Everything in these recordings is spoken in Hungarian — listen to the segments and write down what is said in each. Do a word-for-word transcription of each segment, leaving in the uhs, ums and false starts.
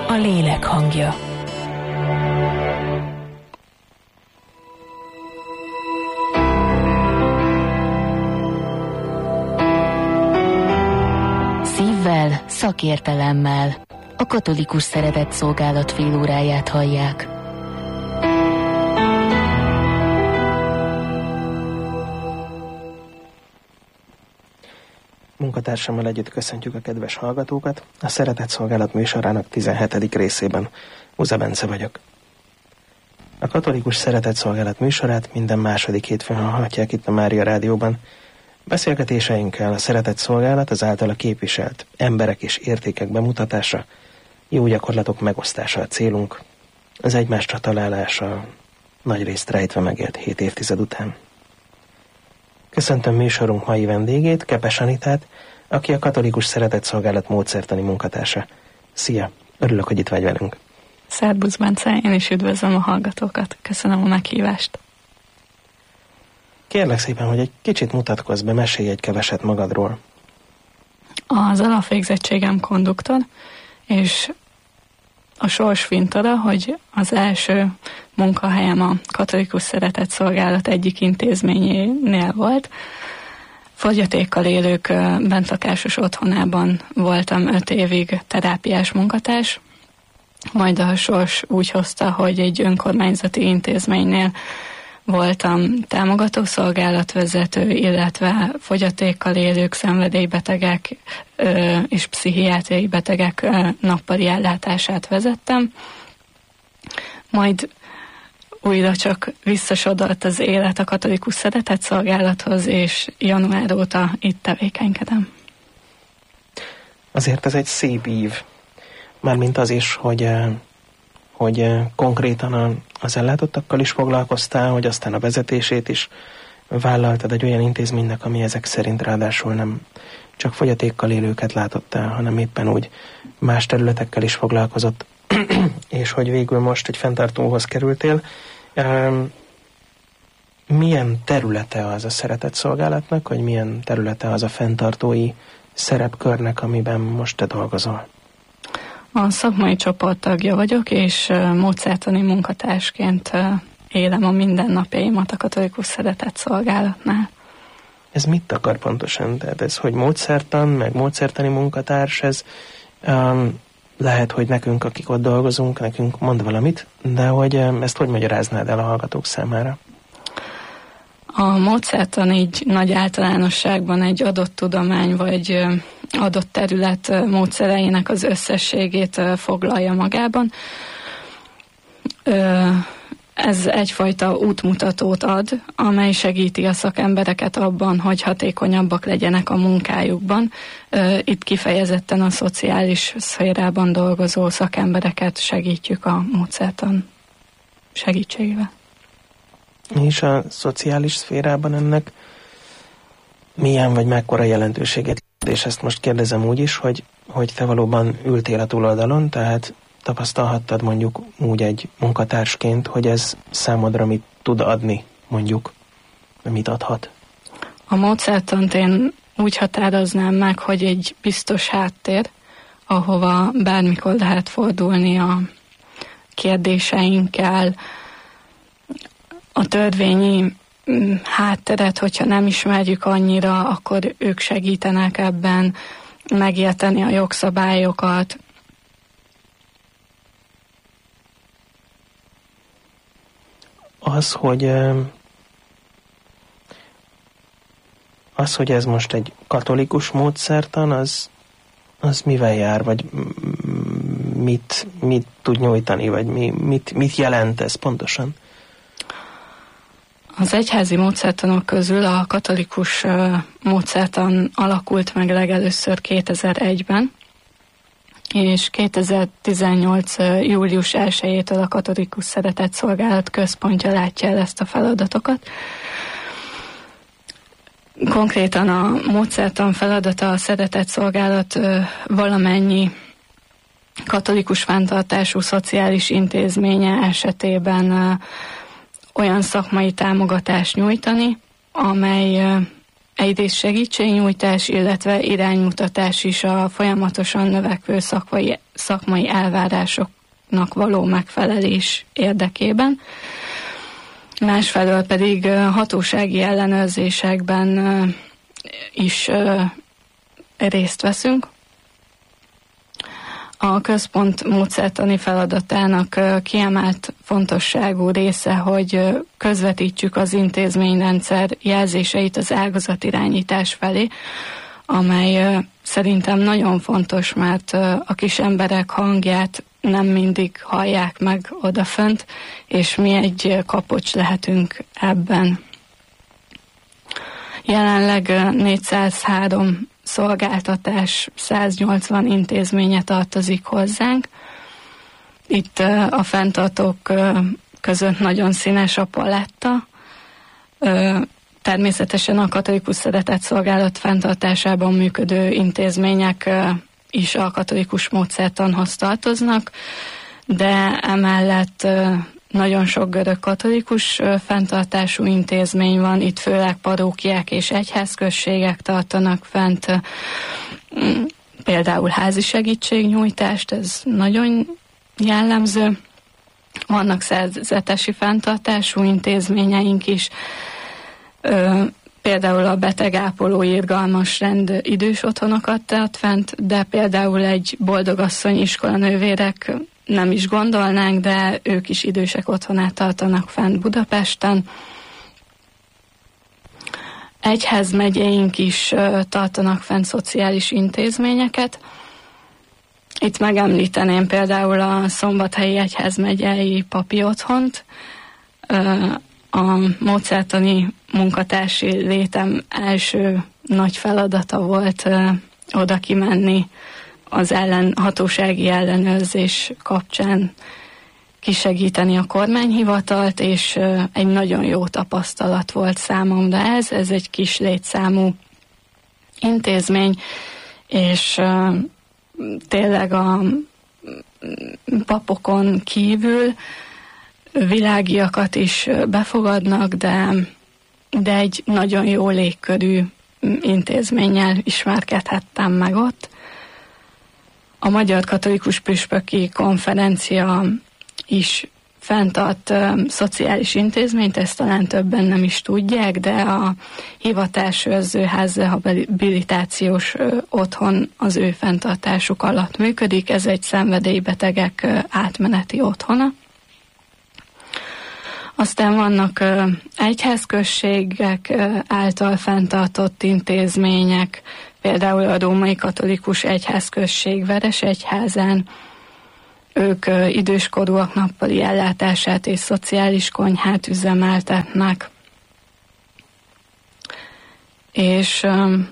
a lélek hangja. Szívvel, szakértelemmel a Katolikus Szeretetszolgálat félóráját hallják. Munkatársammal együtt köszöntjük a kedves hallgatókat. A Szeretetszolgálat műsorának tizenhetedik részében. Uza Bence vagyok. A Katolikus Szeretetszolgálat műsorát minden második hétfőn hallhatják itt a Mária Rádióban. Beszélgetéseinkkel a Szeretetszolgálat az általa képviselt emberek és értékek bemutatása, jó gyakorlatok megosztása a célunk, az egymásra találása nagyrészt rejtve megélt hét évtized után. Köszöntöm műsorunk mai vendégét, Kepes Anitát, aki a Katolikus Szeretetszolgálat módszertani munkatársa. Szia! Örülök, hogy itt vagy velünk. Szerbusz Bence, én is üdvözlöm a hallgatókat. Köszönöm a meghívást. Kérlek szépen, hogy egy kicsit mutatkozz be, mesélj egy keveset magadról. Az alapvégzettségem konduktor, és a sors vint oda, hogy az első munkahelyem a Katolikus Szeretetszolgálat egyik intézményénél volt. Fogyatékkal élők bentlakásos otthonában voltam öt évig terápiás munkatárs, majd a sors úgy hozta, hogy egy önkormányzati intézménynél voltam támogatószolgálatvezető, illetve fogyatékkal élők, szenvedélybetegek és pszichiátriai betegek nappali ellátását vezettem. Majd újra csak visszasodort az élet a Katolikus Szeretetszolgálathoz, és január óta itt tevékenykedem. Azért ez egy szép ív. Mármint az is, hogy, hogy konkrétan az ellátottakkal is foglalkoztál, hogy aztán a vezetését is vállaltad egy olyan intézménynek, ami ezek szerint ráadásul nem csak fogyatékkal élőket látott el, hanem éppen úgy más területekkel is foglalkozott, és hogy végül most egy fenntartóhoz kerültél. Milyen területe az a szeretetszolgálatnak, vagy milyen területe az a fenntartói szerepkörnek, amiben most te dolgozol? A szakmai csoport tagja vagyok, és módszertani munkatársként élem a mindennapjaimat a Katolikus Szeretetszolgálatnál. Ez mit akar pontosan? Tehát ez, hogy módszertan, meg módszertani munkatárs, ez um, lehet, hogy nekünk, akik ott dolgozunk, nekünk mond valamit, de hogy um, ezt hogy magyaráznád el a hallgatók számára? A módszertan így nagy általánosságban egy adott tudomány, vagy adott terület módszereinek az összességét foglalja magában. Ez egyfajta útmutatót ad, amely segíti a szakembereket abban, hogy hatékonyabbak legyenek a munkájukban. Itt kifejezetten a szociális szférában dolgozó szakembereket segítjük a módszertan segítségével. És a szociális szférában ennek milyen vagy mekkora jelentőséget, és ezt most kérdezem úgy is, hogy, hogy te valóban ültél a túloldalon, tehát tapasztalhattad mondjuk úgy egy munkatársként, hogy ez számodra mit tud adni, mondjuk, mit adhat? A módszertant én úgy határoznám meg, hogy egy biztos háttér, ahova bármikor lehet fordulni a kérdéseinkkel, a törvényi hátteret, hogyha nem ismerjük annyira, akkor ők segítenek ebben megérteni a jogszabályokat. Az, hogy az, hogy ez most egy katolikus módszertan, az, az mivel jár, vagy mit, mit tud nyújtani, vagy mi, mit, mit jelent ez pontosan? Az egyházi módszertanok közül a katolikus módszertan alakult meg legelőször kétezer-egyben, és kétezer-tizennyolc. július elsejétől a Katolikus Szeretetszolgálat központja látja el ezt a feladatokat. Konkrétan a módszertan feladata a Szeretetszolgálat valamennyi katolikus fenntartású szociális intézménye esetében olyan szakmai támogatást nyújtani, amely egyrészt segítségnyújtás, illetve iránymutatás is a folyamatosan növekvő szakmai, szakmai elvárásoknak való megfelelés érdekében. Másfelől pedig hatósági ellenőrzésekben is részt veszünk. A központ módszertani feladatának kiemelt fontosságú része, hogy közvetítsük az intézményrendszer jelzéseit az ágazatirányítás felé, amely szerintem nagyon fontos, mert a kis emberek hangját nem mindig hallják meg odafönt, és mi egy kapocs lehetünk ebben. Jelenleg négyszázhárom szolgáltatás, száznyolcvan intézménye tartozik hozzánk. Itt a fenntartók között nagyon színes a paletta. Természetesen a katolikus szeretetszolgálat fenntartásában működő intézmények is a katolikus módszertanhoz tartoznak, de emellett nagyon sok görög katolikus fenntartású intézmény van, itt főleg parókiák és egyházközségek tartanak fent, például házi segítségnyújtást, ez nagyon jellemző. Vannak szerzetesi fenntartású intézményeink is, például a betegápoló irgalmas rend idős otthonokat tart fent, de például egy boldogasszony iskolanővérek nem is gondolnánk, de ők is idősek otthonát tartanak fent Budapesten. Egyházmegyeink is tartanak fent szociális intézményeket. Itt megemlíteném például a Szombathelyi Egyházmegyei Papi Otthont. A módszertani munkatársi létem első nagy feladata volt oda kimenni, az ellen, hatósági ellenőrzés kapcsán kisegíteni a kormányhivatalt, és egy nagyon jó tapasztalat volt számomra ez. Ez egy kis létszámú intézmény, és tényleg a papokon kívül világiakat is befogadnak, de, de egy nagyon jó légkörű intézménnyel ismerkedhettem meg ott. A Magyar Katolikus Püspöki Konferencia is fenntart uh, szociális intézményt, ezt talán többen nem is tudják, de a hivatásőrző házrehabilitációs uh, otthon az ő fenntartásuk alatt működik. Ez egy szenvedélybetegek uh, átmeneti otthona. Aztán vannak uh, egyházközségek uh, által fenntartott intézmények, például a Római Katolikus Egyházközség Veresegyházán. Ők uh, időskorúak nappali ellátását és szociális konyhát üzemeltetnek. És um,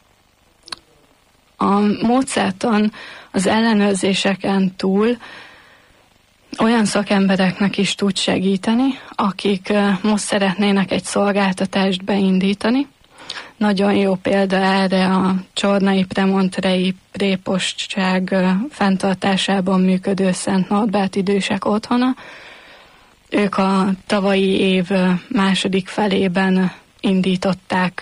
a módszertan az ellenőrzéseken túl olyan szakembereknek is tud segíteni, akik uh, most szeretnének egy szolgáltatást beindítani. Nagyon jó példa erre a Csornai Premontrei prépostság fenntartásában működő Szent Norbert idősek otthona. Ők a tavalyi év második felében indították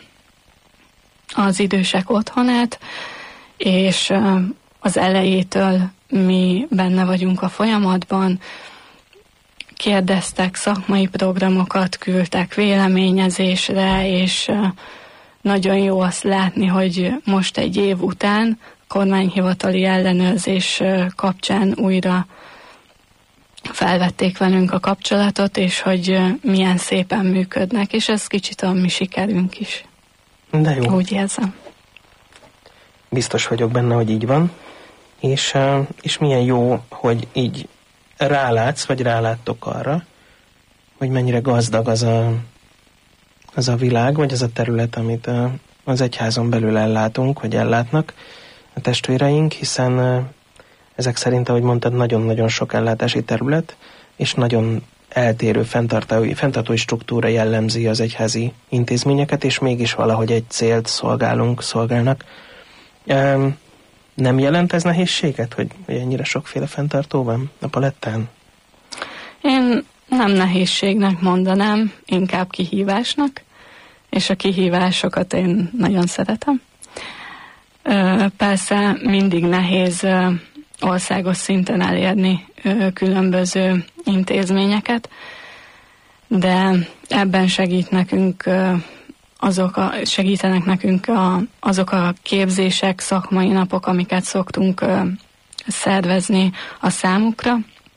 az idősek otthonát, és az elejétől mi benne vagyunk a folyamatban. Kérdeztek, szakmai programokat küldtek véleményezésre, és nagyon jó azt látni, hogy most egy év után kormányhivatali ellenőrzés kapcsán újra felvették velünk a kapcsolatot, és hogy milyen szépen működnek, és ez kicsit a mi sikerünk is. De jó. Úgy érzem. Biztos vagyok benne, hogy így van, és, és milyen jó, hogy így rálátsz, vagy ráláttok arra, hogy mennyire gazdag az a, az a világ, vagy az a terület, amit az egyházon belül ellátunk, vagy ellátnak a testvéreink, hiszen ezek szerint, ahogy mondtad, nagyon-nagyon sok ellátási terület, és nagyon eltérő fenntartói, fenntartói struktúra jellemzi az egyházi intézményeket, és mégis valahogy egy célt szolgálunk, szolgálnak. Nem jelent ez nehézséget, hogy ennyire sokféle fenntartó van a palettán? Én nem nehézségnek mondanám, inkább kihívásnak, és a kihívásokat én nagyon szeretem. Persze mindig nehéz országos szinten elérni különböző intézményeket, de ebben segít nekünk azok a, segítenek nekünk a, azok a képzések, szakmai napok, amiket szoktunk szervezni a számukra,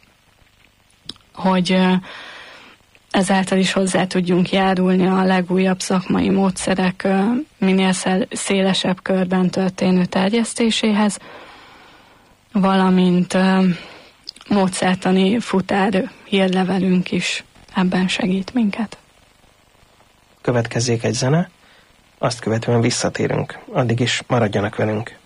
hogy ezáltal is hozzá tudjunk járulni a legújabb szakmai módszerek minél szélesebb körben történő terjesztéséhez, valamint módszertani futár hírlevelünk is ebben segít minket. Következzék egy zene, azt követően visszatérünk. Addig is maradjanak velünk.